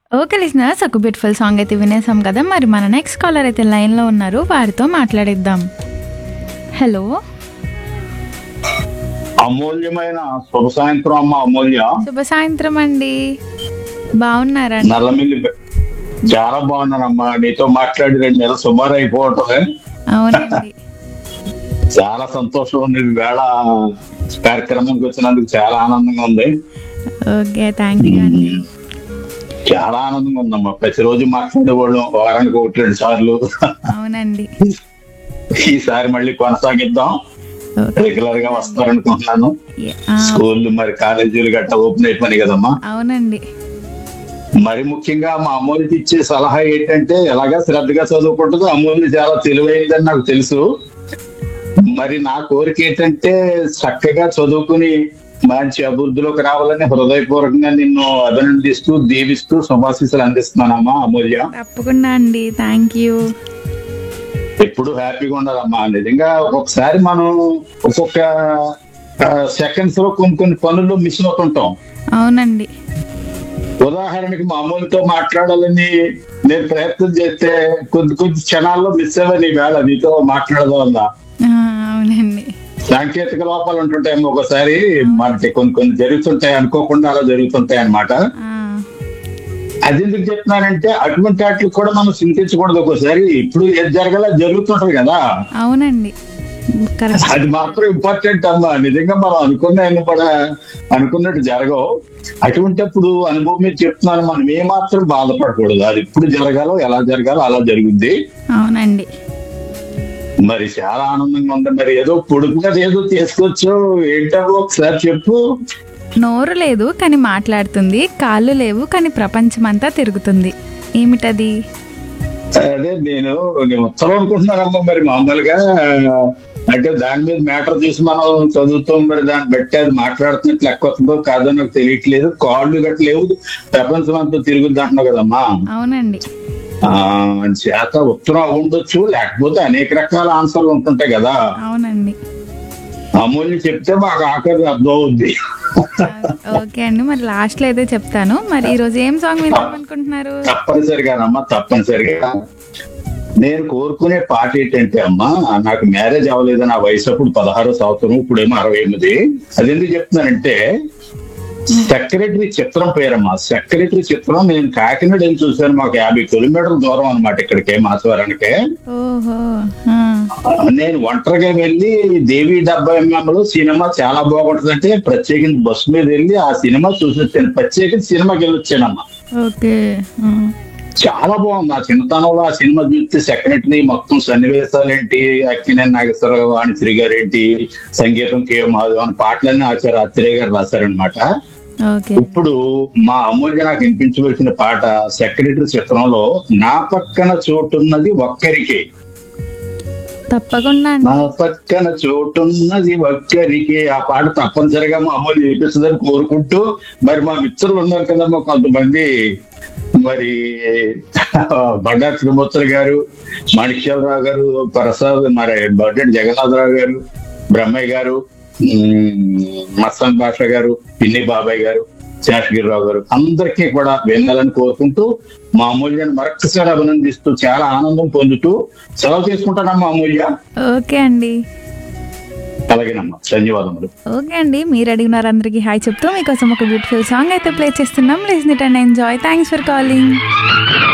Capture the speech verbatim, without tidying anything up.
Okay listeners, ఒక beautiful song అయితే వినేసాం కదా. మరి మన నెక్స్ట్ కాలర్ అయితే లైన్లో ఉన్నారు, వారితో మాట్లాడిద్దాం. హలో, అమూల్యమైన శుభ సాయంత్రం అమ్మ అమూల్య. శుభ సాయంత్రం అండి. బాగున్నారా అండి? నల్లమిల్లి బె- చాలా బాగున్నానమ్మా. నీతో మాట్లాడి రెండు నెలలు సుమారు అయిపోవటమే. అవునండి. చాలా సంతోషం ఉంది. వేళ కార్యక్రమంకి వచ్చినందుకు చాలా ఆనందంగా ఉంది. ఓకే, థ్యాంక్ యూ అండి. చాలా ఆనందంగా ఉందమ్మా. ప్రతిరోజు మాట్లాడేవాళ్ళం, వారానికి ఒకటి రెండు సార్లు. అవునండి. ఈసారి మళ్ళీ కొనసాగిద్దాం. ఓకే. రెగ్యులర్ గా వస్తారనుకుంటున్నాను. ఆ, స్కూల్ మరి కాలేజీలు గట్టా ఓపెన్ అయిపోయినాయి కదమ్మా. అవునండి. మరి ముఖ్యంగా మా అమూల్యకి ఇచ్చే సలహా ఏంటంటే, ఎలాగా శ్రద్ధగా చదువుకుంటుందో అమూల్య చాలా తెలివైందని నాకు తెలుసు. మరి నా కోరిక ఏంటంటే చక్కగా చదువుకుని మంచి అభివృద్ధిలోకి రావాలని హృదయపూర్వకంగా నిన్ను అభినందిస్తూ దీవిస్తూ శుభాశీస్సులు అందిస్తున్నానమ్మా అమూల్య. తప్పకుండా అండి, థ్యాంక్ యూ. ఎప్పుడు హ్యాపీగా ఉండాలమ్మా. నిజంగా ఒక్కొక్కసారి మనం ఒక్కొక్క సెకండ్స్ లో కొన్ని కొన్ని పనుల్లో మిస్ అవుతుంటాం. అవునండి. ఉదాహరణకి మా అమూల్యతో మాట్లాడాలని నేను ప్రయత్నం చేస్తే కొద్ది కొద్ది క్షణాల్లో మిస్ అవ్వని వేళ నీతో మాట్లాడడం వల్ల ఆ, అవునండి. సాంకేతిక లోపాలు ఉంటుంటాయి. ఒకసారి మనకి కొన్ని కొన్ని జరుగుతుంటాయి, అనుకోకుండా అలా జరుగుతుంటాయి అన్నమాట. ఆ, అది ఎందుకు చెప్తున్నానంటే అటువంటి వాటికి కూడా మనం చింతించకూడదు. ఒకసారి ఇప్పుడు ఏది జరగాల జరుగుతుంటది కదా, అవునండి. కరెక్ట్. అది మాత్రం ఇంపార్టెంట్ అమ్మా. నిజంగా మనం అనుకున్న కూడా అనుకున్నట్టు జరగవు. అటువంటిప్పుడు అనుభవం మీద చెప్తున్నాను, మనం ఏ మాత్రం బాధపడకూడదు. అది ఇప్పుడు జరగాలో ఎలా జరగాలో అలా జరుగుద్ది. అవునండి. మరి చాలా ఆనందంగా ఉంది. మరి ఏదో పొడుపుగా ఏదో తీసుకొచ్చు, ఏంటో ఒకసారి చెప్పు. నోరు లేదు కానీ మాట్లాడుతుంది, కాళ్ళు లేవు కానీ ప్రపంచమంతా తిరుగుతుంది. ఏమిటది? అదే నేను నేను ఉత్తరం అనుకుంటున్నానమ్మా. మరి మామూలుగా అంటే దాని మీద మ్యాటర్ చూసి మనం చదువుతాం, మరి దాన్ని బట్టి అది మాట్లాడుతున్నట్టు లెక్క వస్తుందో కాదో నాకు తెలియట్లేదు. కాళ్ళు గట్ట లేవు, ప్రపంచం అంతా తిరుగుద్ది అంటున్నావు కదమ్మా. అవునండి. ఆ చేత ఉత్తరం ఉండొచ్చు, లేకపోతే అనేక రకాల ఆన్సర్లు ఉంటుంటాయి కదా. అవునండి. అమూల్య చెప్తే మాకు ఆఖరి అర్థం అవుద్ది. ఓకే అండి, మరి లాస్ట్ లో అయితే చెప్తాను. మరి ఈ రోజు ఏం సాంగ్ వినాలనుకుంటున్నారు? తప్పనిసరిగానమ్మా, తప్పనిసరిగా. నేను కోరుకునే పాట ఏంటంటే అమ్మా, నాకు మ్యారేజ్ అవ్వలేదు, నా వయసు అప్పుడు పదహారో సంవత్సరం, ఇప్పుడేమో అరవై ఎనిమిది. అది ఎందుకు చెప్తున్నానంటే సెక్రటరీ చిత్రం పేరమ్మా. సెక్రటరీ చిత్రం నేను కాకినాడ వెళ్ళి చూశాను. మాకు యాభై కిలోమీటర్ల దూరం అనమాట ఇక్కడికి, మాసవరానికి. ఓహో. ఆ, నేను ఒంటరిగా వెళ్ళి దేవి డెబ్బై ఎంఎంలో సినిమా చాలా బాగుంటుంది అంటే ప్రత్యేకించి బస్సు మీద వెళ్ళి ఆ సినిమా చూసి వచ్చాను. ప్రత్యేకించి సినిమాకి వెళ్ళి వచ్చానమ్మా. ఓకే. ఆ, చాలా బాగుంది. ఆ చిన్నతనంలో ఆ సినిమా చూస్తే సెక్రటరీ మొత్తం సన్నివేశాలు ఏంటి, అక్కినేని నాగేశ్వరరావు, వాణిశ్రీ గారు ఏంటి, సంగీతం కే మాధవ్ అని పాటలన్నీ ఆచార్య అత్రేయ గారు రాశారనమాట. ఓకే. ఇప్పుడు మా అమూల్య నాకు వినిపించవలసిన పాట సెక్రటరీ చిత్రంలో నా పక్కన చోటున్నది ఒక్కరికి, తప్పకుండా అండి. నా పక్కన చోటున్నది ఒక్కరికి. ఆ పాట తప్పనిసరిగా మా అమూల్య వినిపిస్తుందని కోరుకుంటూ, మరి మా మిత్రులు ఉన్నారు కదమ్మా కొంతమంది, మరి బండారు త్రిమూర్తులు గారు, మాణిక్యాలరావు గారు, ప్రసాద్, మరి బడ్డెట్ జగన్నాథరావు గారు, బ్రహ్మయ్య గారు, మస్తాన్ భాష గారు, పిన్ని బాబాయ్ గారు, శేషగిరిరావు గారు, అందరికీ కూడా వినాలని కోరుకుంటూ మా అమూల్యాన్ని మరొకసారి అభినందిస్తూ చాలా ఆనందం పొందుతూ సెలవు తీసుకుంటానమ్మా అమూల్య. ఓకే అండి. అలాగేనమ్మా, ధన్యవాదములు. ఓకే అండి, మీరు అడిగినారు అందరికి హాయ్ చెప్తూ మీకోసం ఒక బ్యూటిఫుల్ సాంగ్ అయితే ప్లే చేస్తున్నాం. Listen it and enjoy. Thanks for calling.